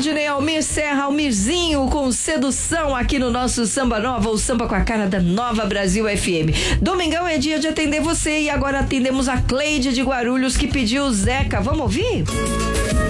Valdinei, Almir Serra, Almirzinho com Sedução aqui no nosso Samba Nova, o samba com a cara da Nova Brasil FM. Domingão é dia de atender você e agora atendemos a Cleide de Guarulhos que pediu o Zeca. Vamos ouvir?